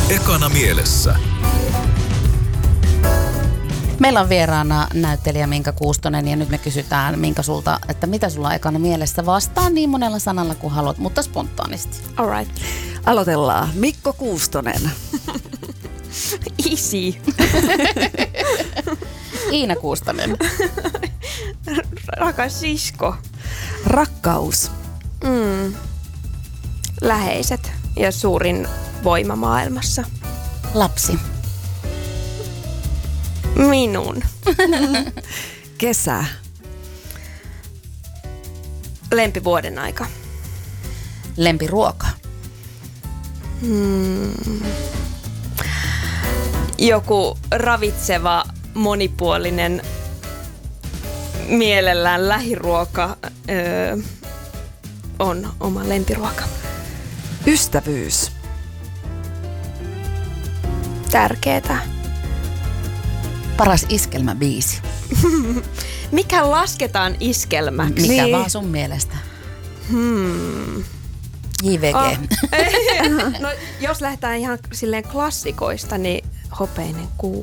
Ekana mielessä. Meillä on vieraana näyttelijä Minka Kuustonen ja nyt me kysytään Minka sulta, että mitä sulla on ekana mielessä. Vastaa niin monella sanalla kuin haluat, mutta spontaanisti. Alright. Aloitellaan. Mikko Kuustonen. Isi. Iina Kuustonen. Rakas sisko. Rakkaus. Läheiset ja suurin voima maailmassa. Lapsi. Minun. Kesä. Lempivuoden aika. Lempiruoka. Joku ravitseva, monipuolinen, mielellään lähiruoka on oma lempiruoka. Ystävyys. Tärkeetä. Paras iskelmäbiisi. Mikä lasketaan iskelmäksi? Mikä Niin. vaan sun mielestä? JVG. No, jos lähdetään ihan silleen klassikoista, niin Hopeinen kuu.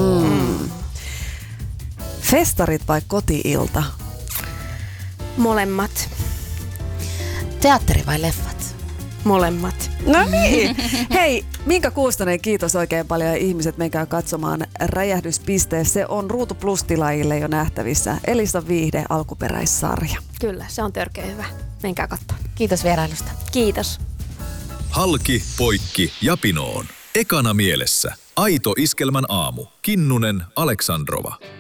Festarit vai koti-ilta? Molemmat. Teatteri vai leffat? Molemmat. No niin. Hei, Minka Kuustonen, kiitos oikein paljon. Ja ihmiset, menkää katsomaan Räjähdyspiste. Se on Ruutu Plus-tilaajille jo nähtävissä. Elisa Viihde alkuperäissarja. Kyllä, se on törkeä hyvä. Menkää katsomaan. Kiitos vierailusta. Kiitos. Halki, poikki ja pinoon. Ekana mielessä. Aito iskelmän aamu. Kinnunen, Aleksandrova.